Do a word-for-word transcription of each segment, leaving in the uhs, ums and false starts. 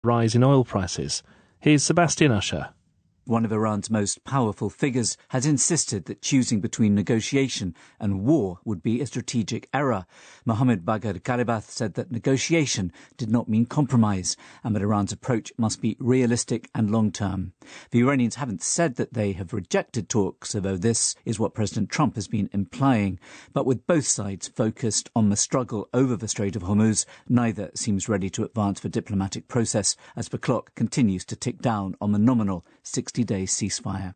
rise in oil prices. Here's Sebastian Usher. One of Iran's most powerful figures has insisted that choosing between negotiation and war would be a strategic error. Mohammad Bagher Kalibath said that negotiation did not mean compromise and that Iran's approach must be realistic and long-term. The Iranians haven't said that they have rejected talks, although this is what President Trump has been implying. But with both sides focused on the struggle over the Strait of Hormuz, neither seems ready to advance the diplomatic process as the clock continues to tick down on the nominal sixty-day ceasefire.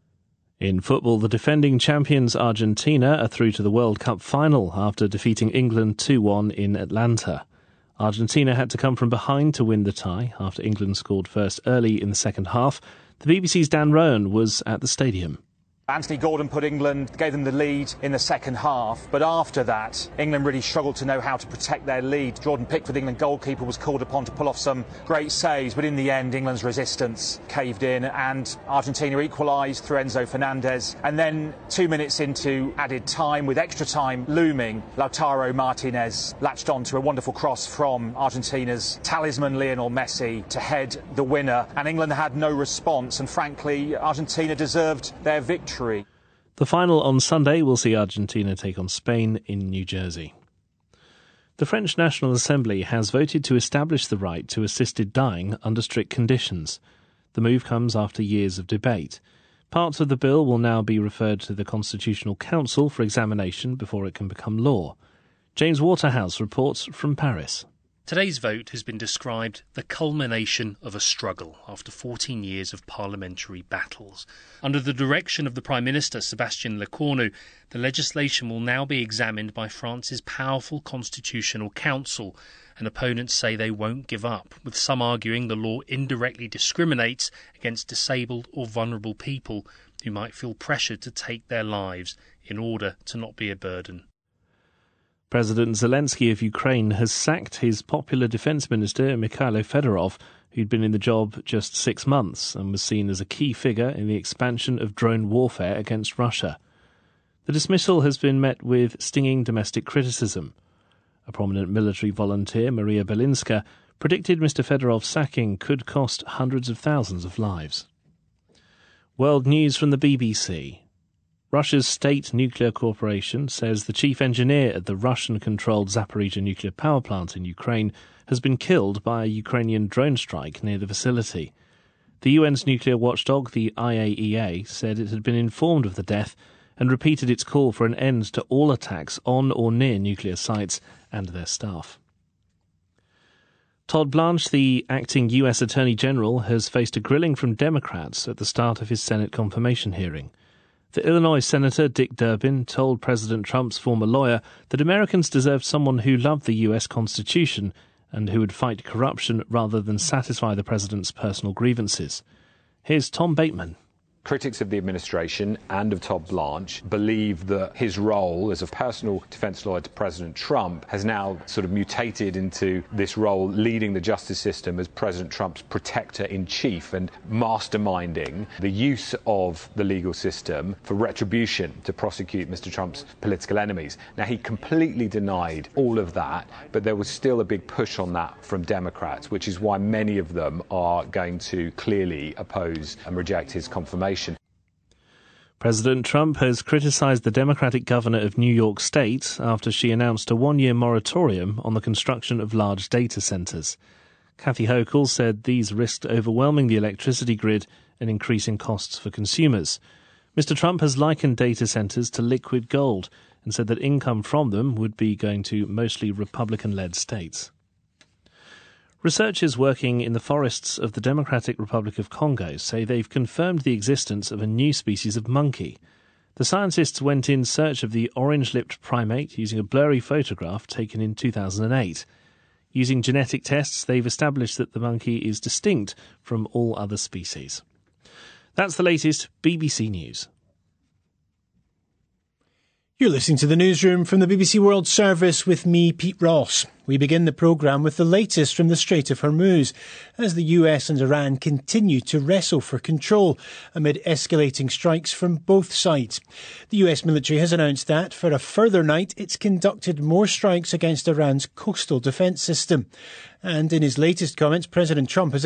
In football, the defending champions Argentina are through to the World Cup final after defeating England two one in Atlanta. Argentina had to come from behind to win the tie after England scored first early in the second half. The B B C's Dan Rowan was at the stadium. Anthony Gordon put England, gave them the lead in the second half, but after that, England really struggled to know how to protect their lead. Jordan Pickford, England goalkeeper, was called upon to pull off some great saves, but in the end, England's resistance caved in and Argentina equalised through Enzo Fernandez. And then, two minutes into added time, with extra time looming, Lautaro Martinez latched on to a wonderful cross from Argentina's talisman Lionel Messi to head the winner, and England had no response, and frankly, Argentina deserved their victory. The final on Sunday will see Argentina take on Spain in New Jersey. The French National Assembly has voted to establish the right to assisted dying under strict conditions. The move comes after years of debate. Parts of the bill will now be referred to the Constitutional Council for examination before it can become law. James Waterhouse reports from Paris. Today's vote has been described the culmination of a struggle after fourteen years of parliamentary battles. Under the direction of the Prime Minister, Sébastien Lecornu, the legislation will now be examined by France's powerful Constitutional Council, and opponents say they won't give up, with some arguing the law indirectly discriminates against disabled or vulnerable people who might feel pressured to take their lives in order to not be a burden. President Zelensky of Ukraine has sacked his popular defence minister Mikhailo Fedorov, who'd been in the job just six months and was seen as a key figure in the expansion of drone warfare against Russia. The dismissal has been met with stinging domestic criticism. A prominent military volunteer, Maria Belinska, predicted Mister Fedorov's sacking could cost hundreds of thousands of lives. World news from the B B C. Russia's State Nuclear Corporation says the chief engineer at the Russian-controlled Zaporizhzhia nuclear power plant in Ukraine has been killed by a Ukrainian drone strike near the facility. The U N's nuclear watchdog, the I A E A, said it had been informed of the death and repeated its call for an end to all attacks on or near nuclear sites and their staff. Todd Blanche, the acting U S Attorney General, has faced a grilling from Democrats at the start of his Senate confirmation hearing. The Illinois Senator Dick Durbin told President Trump's former lawyer that Americans deserved someone who loved the U S Constitution and who would fight corruption rather than satisfy the president's personal grievances. Here's Tom Bateman. Critics of the administration and of Todd Blanche believe that his role as a personal defence lawyer to President Trump has now sort of mutated into this role leading the justice system as President Trump's protector-in-chief and masterminding the use of the legal system for retribution to prosecute Mister Trump's political enemies. Now, he completely denied all of that, but there was still a big push on that from Democrats, which is why many of them are going to clearly oppose and reject his confirmation. President Trump has criticised the Democratic governor of New York State after she announced a one-year moratorium on the construction of large data centres. Kathy Hochul said these risked overwhelming the electricity grid and increasing costs for consumers. Mister Trump has likened data centres to liquid gold and said that income from them would be going to mostly Republican-led states. Researchers working in the forests of the Democratic Republic of Congo say they've confirmed the existence of a new species of monkey. The scientists went in search of the orange-lipped primate using a blurry photograph taken in two thousand eight. Using genetic tests, they've established that the monkey is distinct from all other species. That's the latest B B C News. You're listening to the newsroom from the B B C World Service with me, Pete Ross. We begin the programme with the latest from the Strait of Hormuz, as the U S and Iran continue to wrestle for control amid escalating strikes from both sides. The U S military has announced that, for a further night, it's conducted more strikes against Iran's coastal defence system. And in his latest comments, President Trump has